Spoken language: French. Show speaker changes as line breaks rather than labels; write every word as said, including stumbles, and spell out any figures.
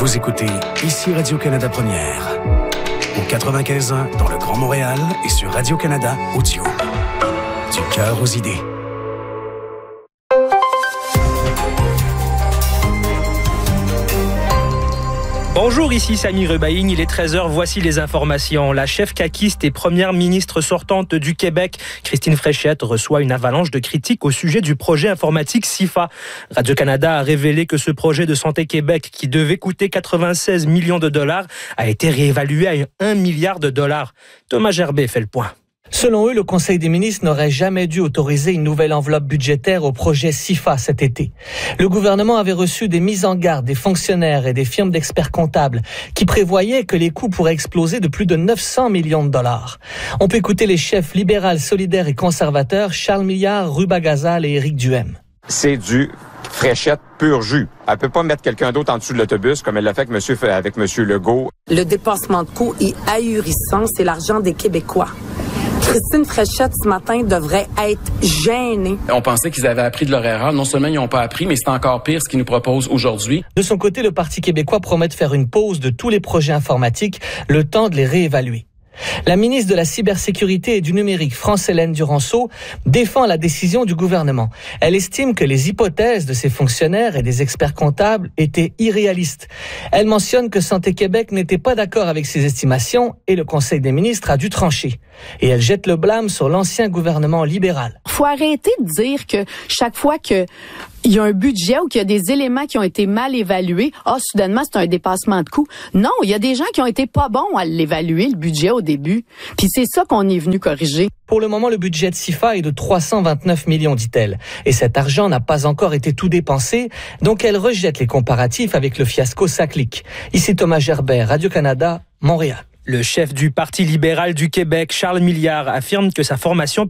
Vous écoutez ici Radio-Canada Première. Au quatre-vingt-quinze ans dans le Grand Montréal et sur Radio-Canada Audio. Du cœur aux idées.
Bonjour, ici Samy Rebaïne, il est treize heures, voici les informations. La chef caquiste et première ministre sortante du Québec, Christine Fréchette, reçoit une avalanche de critiques au sujet du projet informatique SIFA. Radio-Canada a révélé que ce projet de Santé Québec, qui devait coûter quatre-vingt-seize millions de dollars, a été réévalué à un milliard de dollars. Thomas Gerbet fait le point.
Selon eux, le Conseil des ministres n'aurait jamais dû autoriser une nouvelle enveloppe budgétaire au projet SIFA cet été. Le gouvernement avait reçu des mises en garde des fonctionnaires et des firmes d'experts comptables qui prévoyaient que les coûts pourraient exploser de plus de neuf cents millions de dollars. On peut écouter les chefs libéral, solidaires et conservateurs Charles Milliard, Ruba Gazal et Éric Duhem.
C'est du Fréchette pur jus. Elle peut pas mettre quelqu'un d'autre en dessous de l'autobus comme elle l'a fait avec monsieur, avec monsieur Legault.
Le dépassement de coûts est ahurissant. C'est l'argent des Québécois. Christine Fréchette, ce matin, devrait être gênée.
On pensait qu'ils avaient appris de leur erreur. Non seulement ils n'ont pas appris, mais c'est encore pire ce qu'ils nous proposent aujourd'hui.
De son côté, le Parti québécois promet de faire une pause de tous les projets informatiques, le temps de les réévaluer. La ministre de la Cybersécurité et du Numérique, France-Hélène Duranceau, défend la décision du gouvernement. Elle estime que les hypothèses de ses fonctionnaires et des experts comptables étaient irréalistes. Elle mentionne que Santé Québec n'était pas d'accord avec ces estimations et le Conseil des ministres a dû trancher. Et elle jette le blâme sur l'ancien gouvernement libéral.
Faut arrêter de dire que chaque fois que il y a un budget ou qu'il y a des éléments qui ont été mal évalués, ah, soudainement, c'est un dépassement de coût. Non, il y a des gens qui ont été pas bons à l'évaluer, le budget, au début. Puis c'est ça qu'on est venu corriger.
Pour le moment, le budget de SIFA est de trois cent vingt-neuf millions, dit-elle. Et cet argent n'a pas encore été tout dépensé, donc elle rejette les comparatifs avec le fiasco Saclic. Ici Thomas Gerbet, Radio-Canada, Montréal.
Le chef du Parti libéral du Québec, Charles Milliard, affirme que sa formation